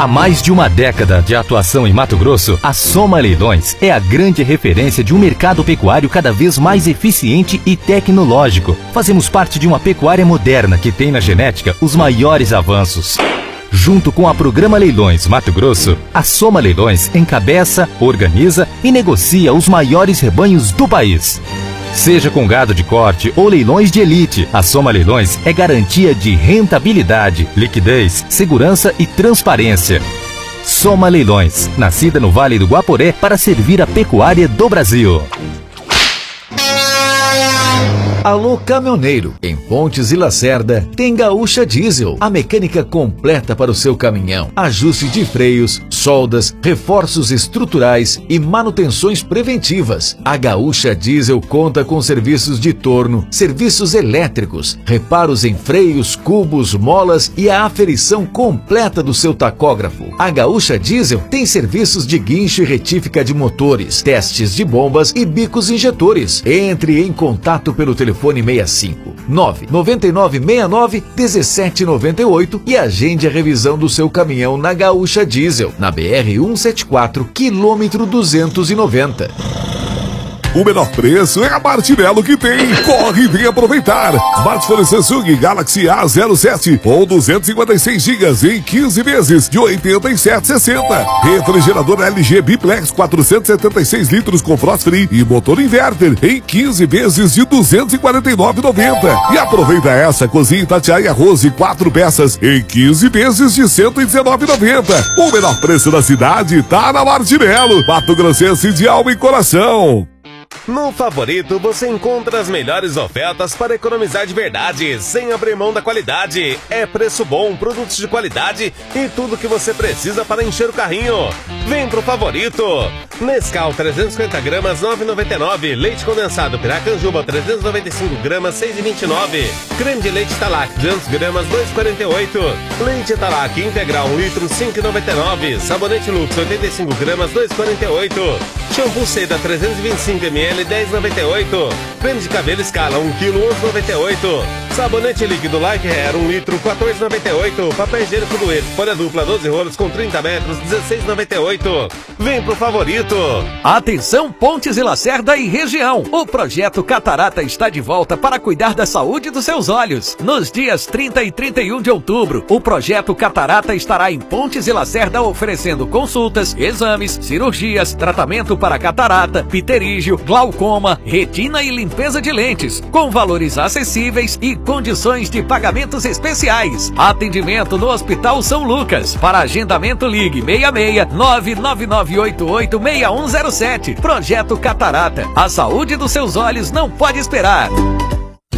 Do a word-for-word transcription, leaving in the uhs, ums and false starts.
Há mais de uma década de atuação em Mato Grosso, a Soma Leilões é a grande referência de um mercado pecuário cada vez mais eficiente e tecnológico. Fazemos parte de uma pecuária moderna que tem na genética os maiores avanços. Junto com a Programa Leilões Mato Grosso, a Soma Leilões encabeça, organiza e negocia os maiores rebanhos do país. Seja com gado de corte ou leilões de elite, a Soma Leilões é garantia de rentabilidade, liquidez, segurança e transparência. Soma Leilões, nascida no Vale do Guaporé para servir a pecuária do Brasil. Alô caminhoneiro, em Pontes e Lacerda tem Gaúcha Diesel, a mecânica completa para o seu caminhão. Ajuste de freios, soldas, reforços estruturais e manutenções preventivas. A Gaúcha Diesel conta com serviços de torno, serviços elétricos, reparos em freios, cubos, molas e a aferição completa do seu tacógrafo. A Gaúcha Diesel tem serviços de guincho e retífica de motores, testes de bombas e bicos injetores. Entre em contato pelo telefone Telefone seis cinco nove nove nove seis nove um sete nove oito e agende a revisão do seu caminhão na Gaúcha Diesel, na B R cento e setenta e quatro, quilômetro duzentos e noventa. O menor preço é a Martinello que tem. Corre e vem aproveitar. Smartphone Samsung Galaxy A zero sete ou duzentos e cinquenta e seis gigas em quinze vezes de oitenta e sete reais e sessenta centavos. Refrigerador L G Biplex quatrocentos e setenta e seis litros com frost free e motor inverter em quinze vezes de duzentos e quarenta e nove reais e noventa centavos. E aproveita essa cozinha Itatiaia Rose quatro peças em quinze vezes de cento e dezenove reais e noventa centavos. O menor preço da cidade tá na Martinello. Mato Grossense de alma e coração. No Favorito você encontra as melhores ofertas para economizar de verdade, sem abrir mão da qualidade. É preço bom, produtos de qualidade e tudo que você precisa para encher o carrinho. Vem pro Favorito. Nescau trezentos e cinquenta gramas, nove reais e noventa e nove centavos. Leite condensado Piracanjuba trezentos e noventa e cinco gramas, seis reais e vinte e nove centavos. Creme de leite Talac duzentas gramas, dois reais e quarenta e oito centavos. Leite Talac integral um litro, cinco reais e noventa e nove centavos. Sabonete Lux oitenta e cinco gramas, dois reais e quarenta e oito centavos. Shampoo Seda trezentos e vinte e cinco mililitros, dez reais e noventa e oito centavos. Creme de cabelo Escala um quilo, onze reais e noventa e oito centavos. Sabonete líquido Like Hair um litro, quatorze reais e noventa e oito centavos. Papel higiênico Dueto, folha dupla doze rolos com trinta metros, dezesseis reais e noventa e oito centavos. Vem pro Favorito. Atenção Pontes e Lacerda e região. O projeto Catarata está de volta para cuidar da saúde dos seus olhos. Nos dias trinta e trinta e um de outubro, o projeto Catarata estará em Pontes e Lacerda oferecendo consultas, exames, cirurgias, tratamento para catarata, pterígio, glaucoma, retina e limpeza de lentes, com valores acessíveis e condições de pagamentos especiais. Atendimento no Hospital São Lucas. Para agendamento ligue seis seis nove nove nove oito oito seis um zero sete. Projeto Catarata. A saúde dos seus olhos não pode esperar.